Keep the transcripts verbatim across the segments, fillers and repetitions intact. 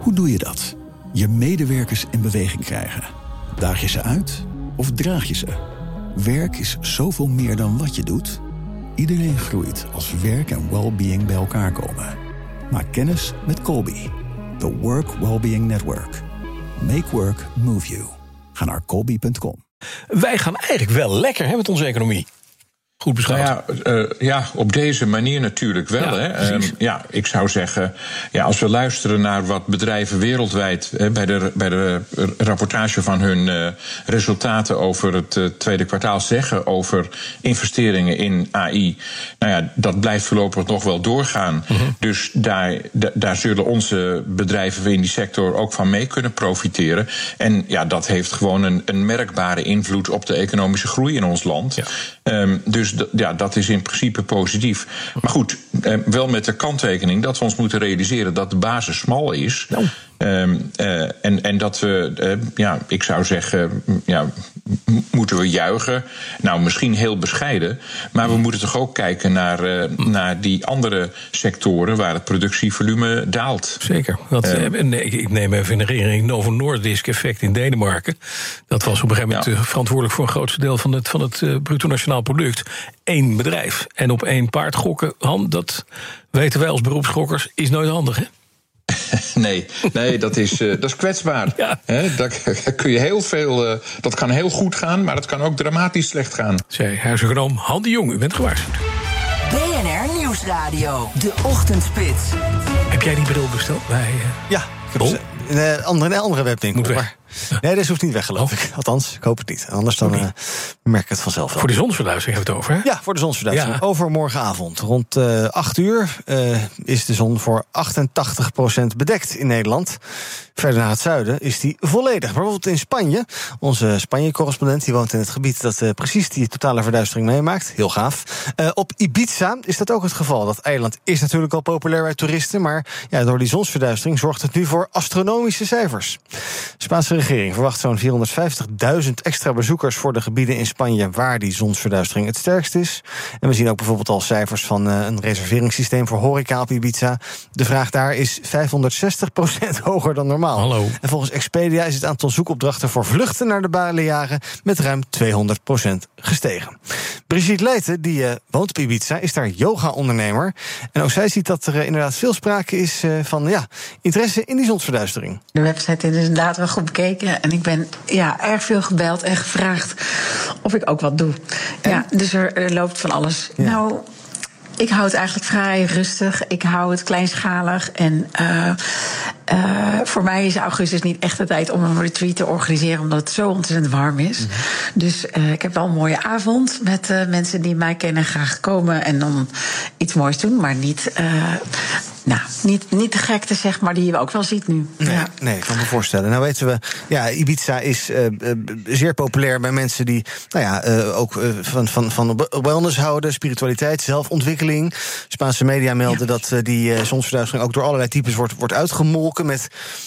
Hoe doe je dat? Je medewerkers in beweging krijgen. Daag je ze uit of draag je ze? Werk is zoveel meer dan wat je doet. Iedereen groeit als werk en well-being bij elkaar komen. Maak kennis met Colby, the Work Wellbeing Network. Make work move you. Ga naar colby punt com. Wij gaan eigenlijk wel lekker hè, met onze economie. Goed beschouwd. Nou ja, uh, ja, op deze manier natuurlijk wel. Ja, hè. Um, ja, ik zou zeggen, ja, als we luisteren naar wat bedrijven wereldwijd hè, bij, de, bij de rapportage van hun uh, resultaten over het uh, tweede kwartaal zeggen over investeringen in A I. Nou ja, dat blijft voorlopig nog wel doorgaan. Mm-hmm. Dus daar, d- daar zullen onze bedrijven in die sector ook van mee kunnen profiteren. En ja, dat heeft gewoon een, een merkbare invloed op de economische groei in ons land. Ja. Um, dus d- ja, dat is in principe positief. Maar goed, eh, wel met de kanttekening dat we ons moeten realiseren dat de basis smal is. Nou. Um, uh, en, en dat we, uh, ja, ik zou zeggen, ja, m- moeten we juichen. Nou, misschien heel bescheiden. Maar we moeten toch ook kijken naar, uh, naar die andere sectoren waar het productievolume daalt. Zeker. Want, uh, nee, ik neem even in de herinnering Novo Nordisk effect in Denemarken. Dat was op een gegeven moment ja. verantwoordelijk voor een grootste deel van het, van het uh, bruto nationaal product. Eén bedrijf. En op één paard gokken, Han, dat weten wij als beroepsgokkers, is nooit handig, hè? Nee, nee, dat is, uh, dat is kwetsbaar. Ja. He, dat, kun je heel veel, uh, dat kan heel goed gaan, maar dat kan ook dramatisch slecht gaan. Zei huiseconoom Han de Jong, u bent gewaarschuwd. B N R Nieuwsradio, de Ochtendspits. Heb jij die bril besteld bij... Uh... Ja, ik heb oh. een, een, andere, een andere webwinkel. Moet weg. Maar... Nee, deze hoeft niet weg, geloof ik. Althans, ik hoop het niet. Anders dan uh, merk ik het vanzelf wel. Voor de zonsverduistering hebben we het over, hè? Ja, voor de zonsverduistering. Ja. Over morgenavond. Rond uh, acht uur uh, is de zon voor achtentachtig procent bedekt in Nederland. Verder naar het zuiden is die volledig. Bijvoorbeeld in Spanje. Onze Spanje-correspondent die woont in het gebied dat uh, precies die totale verduistering meemaakt. Heel gaaf. Uh, op Ibiza is dat ook het geval. Dat eiland is natuurlijk al populair bij toeristen. Maar ja, door die zonsverduistering zorgt het nu voor astronomische cijfers. De Spaanse regering verwacht zo'n vierhonderdvijftigduizend extra bezoekers voor de gebieden in Spanje waar die zonsverduistering het sterkst is. En we zien ook bijvoorbeeld al cijfers van uh, een reserveringssysteem voor horeca op Ibiza. De vraag daar is vijfhonderdzestig procent hoger dan normaal. Hallo. En volgens Expedia is het aantal zoekopdrachten voor vluchten naar de Balearen met ruim tweehonderd procent gestegen. Brigitte Leijten, die uh, woont op Ibiza, is daar yoga-ondernemer. En ook zij ziet dat er uh, inderdaad veel sprake is uh, van ja, interesse in die zonsverduistering. De website is inderdaad wel goed bekeken. En ik ben ja, erg veel gebeld en gevraagd of ik ook wat doe. En? Ja, dus er, er loopt van alles. Ja. Nou, ik hou het eigenlijk vrij rustig. Ik hou het kleinschalig. En uh, uh, voor mij is augustus niet echt de tijd om een retreat te organiseren, omdat het zo ontzettend warm is. Mm-hmm. Dus uh, ik heb wel een mooie avond met uh, mensen die mij kennen en graag komen en dan iets moois doen, maar niet... Uh, Nou, niet, niet de gekte, zeg maar, die je ook wel ziet nu. Nee, ja. nee, ik kan me voorstellen. Nou weten we, ja, Ibiza is uh, uh, zeer populair bij mensen die nou ja, uh, ook uh, van, van, van wellness houden, spiritualiteit, zelfontwikkeling. Spaanse media melden ja. dat uh, die uh, zonsverduistering ook door allerlei types wordt, wordt uitgemolken met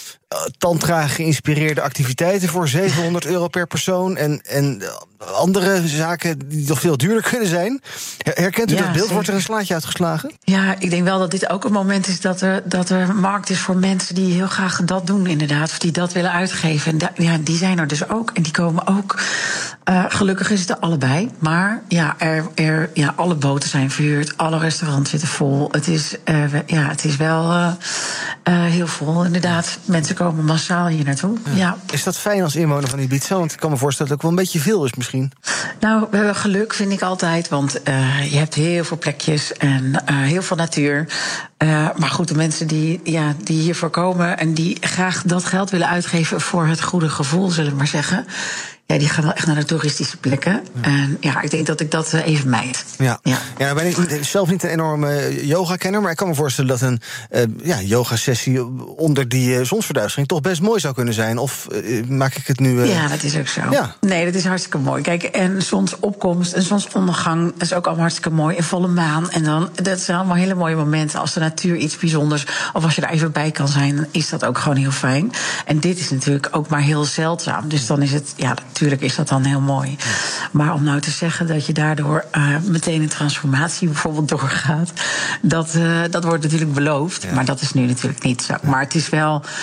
tantra geïnspireerde activiteiten voor zevenhonderd euro per persoon en, en andere zaken die nog veel duurder kunnen zijn. Herkent u ja, dat beeld? Zeker. Wordt er een slaatje uitgeslagen? Ja, ik denk wel dat dit ook een moment is dat er, dat er een markt is voor mensen die heel graag dat doen, inderdaad. Of die dat willen uitgeven. En da, ja, die zijn er dus ook. En die komen ook. Uh, gelukkig is het er allebei. Maar ja, er, er, ja, alle boten zijn verhuurd. Alle restaurants zitten vol. Het is, uh, ja, het is wel uh, uh, heel vol, inderdaad. Mensen komen massaal hier naartoe. Ja. Ja. Is dat fijn als inwoner van Ibiza? Want ik kan me voorstellen dat het ook wel een beetje veel is misschien. Nou, we hebben geluk, vind ik altijd. Want uh, je hebt heel veel plekjes en uh, heel veel natuur. Uh, maar goed, de mensen die, ja, die hiervoor komen en die graag dat geld willen uitgeven voor het goede gevoel, zullen we maar zeggen. Ja, die gaan wel echt naar de toeristische plekken. Ja. En ja, ik denk dat ik dat even mijd. Ja, ja. ja nou ben ik zelf niet een enorme yoga-kenner, maar ik kan me voorstellen dat een uh, ja, yoga-sessie onder die uh, zonsverduistering toch best mooi zou kunnen zijn. Of uh, maak ik het nu... Uh... Ja, dat is ook zo. Ja. Nee, dat is hartstikke mooi. Kijk, en zonsopkomst en zonsondergang, dat is ook allemaal hartstikke mooi. En volle maan. En dan, dat zijn allemaal hele mooie momenten. Als de natuur iets bijzonders, of als je daar even bij kan zijn, dan is dat ook gewoon heel fijn. En dit is natuurlijk ook maar heel zeldzaam. Dus dan is het, ja, natuurlijk is dat dan heel mooi. Ja. Maar om nou te zeggen dat je daardoor uh, meteen een transformatie bijvoorbeeld doorgaat, dat, uh, dat wordt natuurlijk beloofd. Ja. Maar dat is nu natuurlijk niet zo. Maar het is wel